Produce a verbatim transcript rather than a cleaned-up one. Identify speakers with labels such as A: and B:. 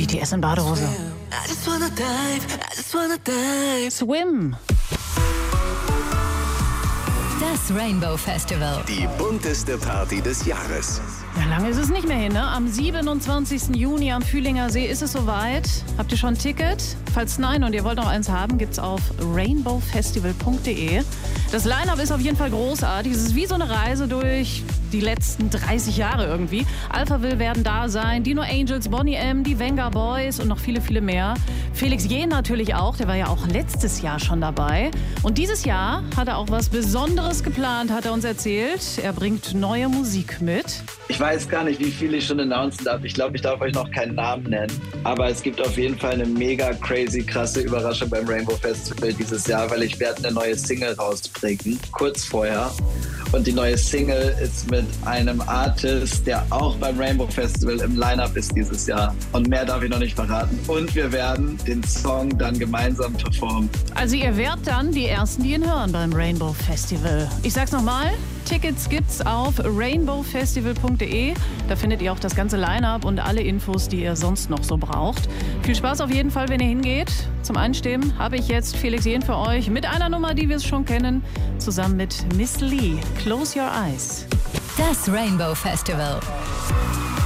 A: B T S in Badehose. Swim.
B: Das Rainbow Festival.
C: Die bunteste Party des Jahres.
A: Ja, lange ist es nicht mehr hin, ne? Am siebenundzwanzigsten Juni am Fühlinger See ist es soweit. Habt ihr schon ein Ticket? Falls nein und ihr wollt noch eins haben, gibt's auf rainbow festival punkt de. Das Line-Up ist auf jeden Fall großartig. Es ist wie so eine Reise durch die letzten dreißig Jahre irgendwie. Alphaville werden da sein, Dino Angels, Boney M, die Venga Boys und noch viele, viele mehr. Felix Jähn natürlich auch, der war ja auch letztes Jahr schon dabei. Und dieses Jahr hat er auch was Besonderes geplant, hat er uns erzählt. Er bringt neue Musik mit.
D: Ich weiß gar nicht, wie viel ich schon announcen darf. Ich glaube, ich darf euch noch keinen Namen nennen. Aber es gibt auf jeden Fall eine mega crazy, krasse Überraschung beim Rainbow Festival dieses Jahr, weil ich werde eine neue Single rausbringen, kurz vorher. Und die neue Single ist mit einem Artist, der auch beim Rainbow Festival im Line-Up ist dieses Jahr. Und mehr darf ich noch nicht verraten. Und wir werden den Song dann gemeinsam performen.
A: Also ihr werdet dann die Ersten, die ihn hören beim Rainbow Festival. Ich sag's nochmal, Tickets gibt's auf rainbow festival punkt de. Da findet ihr auch das ganze Line-Up und alle Infos, die ihr sonst noch so braucht. Viel Spaß auf jeden Fall, wenn ihr hingeht. Zum Einstimmen habe ich jetzt Felix Jähn für euch mit einer Nummer, die wir schon kennen, zusammen mit Miss Lee. Close Your Eyes.
B: Das Rainbow Festival.